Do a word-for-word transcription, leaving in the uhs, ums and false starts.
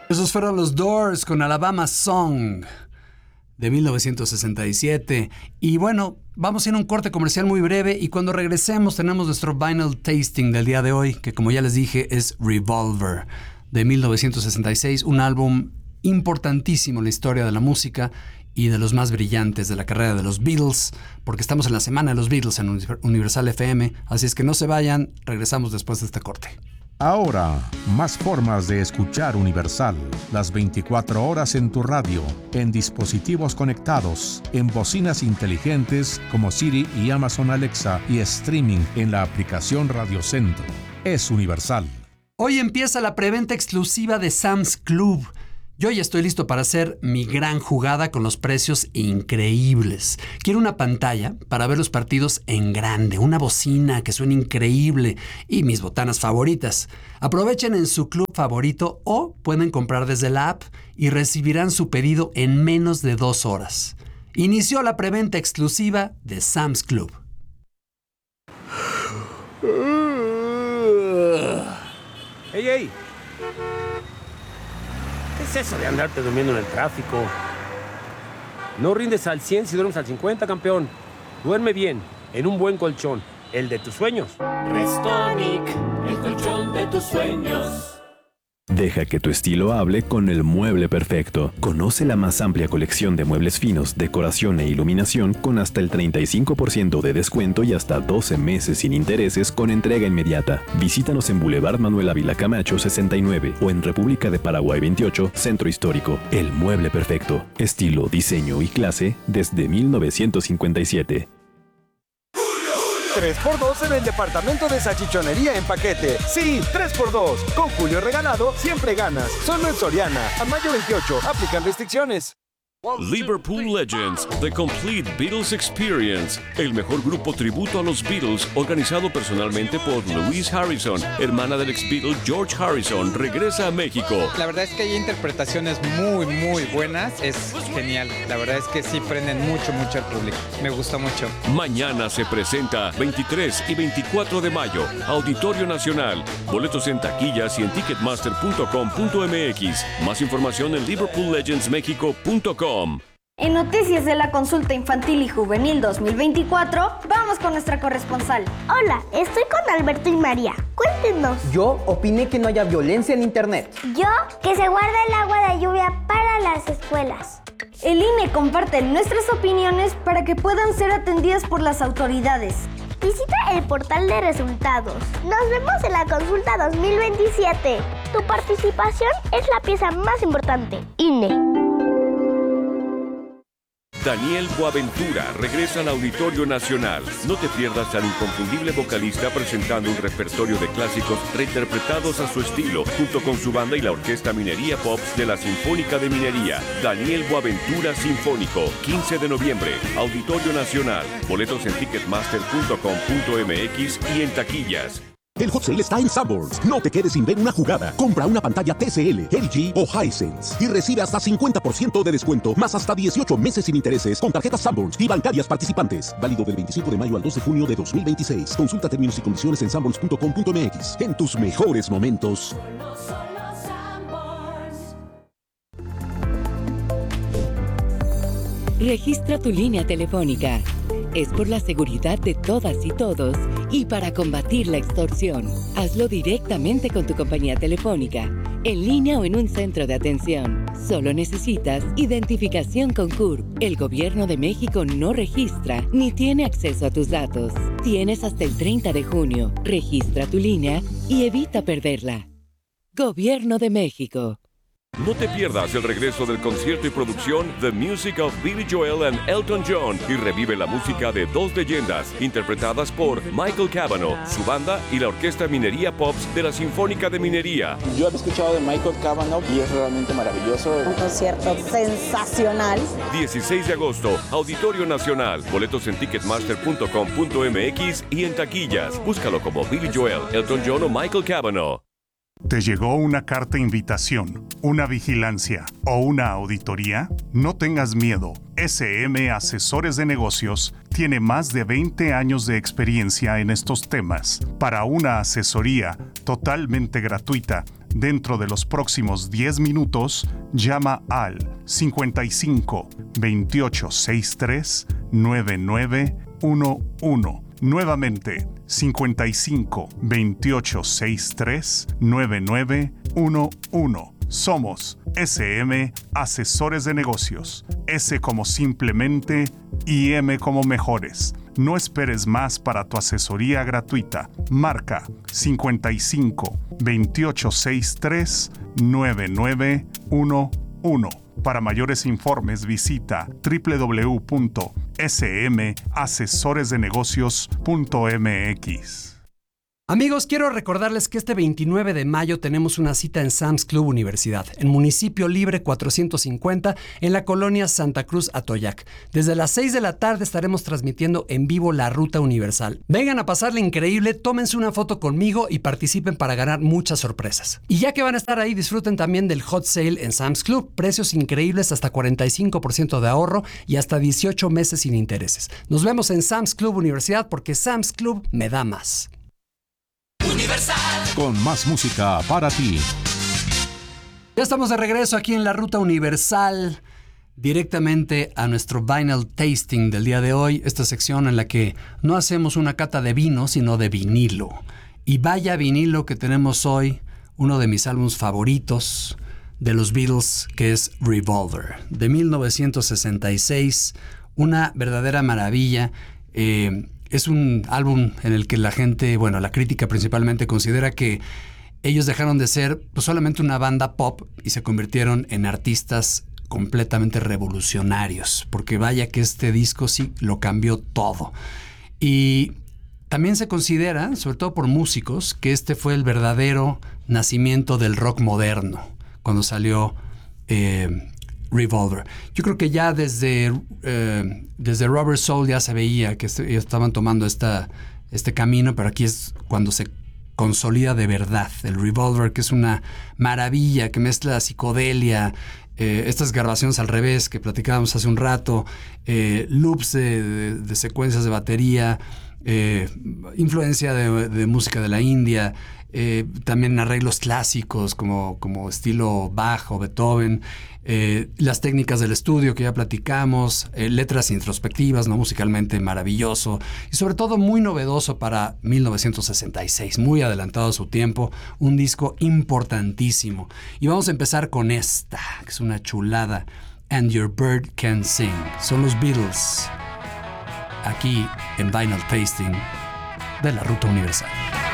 Esos fueron los Doors con Alabama Song de mil novecientos sesenta y siete. Y bueno, vamos a ir a un corte comercial muy breve y cuando regresemos tenemos nuestro vinyl tasting del día de hoy, que como ya les dije es Revolver de mil novecientos sesenta y seis, un álbum importantísimo en la historia de la música y de los más brillantes de la carrera de los Beatles, porque estamos en la semana de los Beatles en Universal F M, así es que no se vayan, regresamos después de este corte. Ahora, más formas de escuchar Universal, las veinticuatro horas en tu radio, en dispositivos conectados, en bocinas inteligentes como Siri y Amazon Alexa y streaming en la aplicación Radio Centro. Es Universal. Hoy empieza la preventa exclusiva de Sam's Club. Yo ya estoy listo para hacer mi gran jugada con los precios increíbles. Quiero una pantalla para ver los partidos en grande, una bocina que suene increíble y mis botanas favoritas. Aprovechen en su club favorito o pueden comprar desde la app y recibirán su pedido en menos de dos horas. Inició la preventa exclusiva de Sam's Club. ¡Ey, ey! ¿Qué es eso de andarte durmiendo en el tráfico? No rindes al cien si duermes al cincuenta, campeón. Duerme bien, en un buen colchón, el de tus sueños. Restonic, el colchón de tus sueños. Deja que tu estilo hable con el mueble perfecto. Conoce la más amplia colección de muebles finos, decoración e iluminación con hasta el treinta y cinco por ciento de descuento y hasta doce meses sin intereses con entrega inmediata. Visítanos en Boulevard Manuel Ávila Camacho sesenta y nueve o en República de Paraguay veintiocho, Centro Histórico. El mueble perfecto. Estilo, diseño y clase desde mil novecientos cincuenta y siete. tres por dos en el departamento de salchichonería en paquete. Sí, tres por dos. Con Julio regalado, siempre ganas. Solo en Soriana. A mayo veintiocho. Aplican restricciones. Liverpool Legends, The Complete Beatles Experience, el mejor grupo tributo a los Beatles, organizado personalmente por Louise Harrison, hermana del ex-Beatle George Harrison, regresa a México. La verdad es que hay interpretaciones muy, muy buenas, es genial. La verdad es que sí prenden mucho, mucho al público. Me gusta mucho. Mañana se presenta veintitrés y veinticuatro de mayo, Auditorio Nacional. Boletos en taquillas y en ticketmaster punto com punto m x. Más información en liverpool legends mexico punto com. En Noticias de la Consulta Infantil y Juvenil dos mil veinticuatro, vamos con nuestra corresponsal. Hola, estoy con Alberto y María. Cuéntenos. Yo opiné que no haya violencia en internet. Yo, que se guarde el agua de lluvia para las escuelas. El I N E comparte nuestras opiniones para que puedan ser atendidas por las autoridades. Visita el portal de resultados. Nos vemos en la consulta dos mil veintisiete. Tu participación es la pieza más importante. I N E. Daniel Boaventura regresa al Auditorio Nacional. No te pierdas al inconfundible vocalista presentando un repertorio de clásicos reinterpretados a su estilo, junto con su banda y la Orquesta Minería Pops de la Sinfónica de Minería. Daniel Boaventura Sinfónico, quince de noviembre, Auditorio Nacional. Boletos en ticketmaster punto com punto m x y en taquillas. El Hot Sale está en Sanborns. No te quedes sin ver una jugada. Compra una pantalla T C L, L G o Hisense y recibe hasta cincuenta por ciento de descuento, más hasta dieciocho meses sin intereses con tarjetas Sanborns y bancarias participantes. Válido del veinticinco de mayo al dos de junio de dos mil veintiséis. Consulta términos y condiciones en sanborns punto com punto m x. En tus mejores momentos. Registra tu línea telefónica. Es por la seguridad de todas y todos y para combatir la extorsión. Hazlo directamente con tu compañía telefónica, en línea o en un centro de atención. Solo necesitas identificación con C U R P. El Gobierno de México no registra ni tiene acceso a tus datos. Tienes hasta el treinta de junio. Registra tu línea y evita perderla. Gobierno de México. No te pierdas el regreso del concierto y producción The Music of Billy Joel and Elton John y revive la música de dos leyendas interpretadas por Michael Cavanaugh, su banda y la Orquesta Minería Pops de la Sinfónica de Minería. Yo había escuchado de Michael Cavanaugh y es realmente maravilloso. Un concierto sensacional. dieciséis de agosto, Auditorio Nacional. Boletos en ticketmaster punto com punto m x y en taquillas. Búscalo como Billy Joel, Elton John o Michael Cavanaugh. ¿Te llegó una carta invitación, una vigilancia o una auditoría? No tengas miedo. S M Asesores de Negocios tiene más de veinte años de experiencia en estos temas. Para una asesoría totalmente gratuita, Dentro de los próximos diez minutos, llama al cincuenta y cinco, veintiocho sesenta y tres, noventa y nueve once. Nuevamente, cincuenta y cinco, veintiocho sesenta y tres, noventa y nueve once. Somos S M Asesores de Negocios. S como simplemente y M como mejores. No esperes más para tu asesoría gratuita. Marca cincuenta y cinco, veintiocho sesenta y tres, noventa y nueve once. Para mayores informes visita doble u doble u doble u punto s m asesores de negocios punto m x. Amigos, quiero recordarles que este veintinueve de mayo tenemos una cita en Sam's Club Universidad, en Municipio Libre cuatrocientos cincuenta, en la colonia Santa Cruz, Atoyac. Desde las seis de la tarde estaremos transmitiendo en vivo la Ruta Universal. Vengan a pasarle increíble, tómense una foto conmigo y participen para ganar muchas sorpresas. Y ya que van a estar ahí, disfruten también del Hot Sale en Sam's Club. Precios increíbles, hasta cuarenta y cinco por ciento de ahorro y hasta dieciocho meses sin intereses. Nos vemos en Sam's Club Universidad porque Sam's Club me da más. Universal. Con más música para ti. Ya estamos de regreso aquí en la Ruta Universal, directamente a nuestro Vinyl Tasting del día de hoy, esta sección en la que no hacemos una cata de vino, sino de vinilo. Y vaya vinilo que tenemos hoy, uno de mis álbumes favoritos de los Beatles, que es Revolver, de mil novecientos sesenta y seis, una verdadera maravilla. Eh, Es un álbum en el que la gente, bueno, la crítica principalmente considera que ellos dejaron de ser pues, solamente una banda pop y se convirtieron en artistas completamente revolucionarios, porque vaya que este disco sí lo cambió todo. Y también se considera, sobre todo por músicos, que este fue el verdadero nacimiento del rock moderno, cuando salió eh, Revolver. Yo creo que ya desde, eh, desde Rubber Soul ya se veía que est- estaban tomando esta, este camino, pero aquí es cuando se consolida de verdad el Revolver, que es una maravilla, que mezcla psicodelia, eh, estas grabaciones al revés que platicábamos hace un rato, eh, loops de, de, de secuencias de batería, eh, influencia de, de música de la India, eh, también arreglos clásicos como, como estilo Bach o Beethoven, eh, las técnicas del estudio que ya platicamos, eh, letras introspectivas, no musicalmente maravilloso y sobre todo muy novedoso para mil novecientos sesenta y seis, muy adelantado a su tiempo, un disco importantísimo. Y vamos a empezar con esta, que es una chulada, And Your Bird Can Sing. Son los Beatles, aquí en Vinyl Tasting de la Ruta Universal.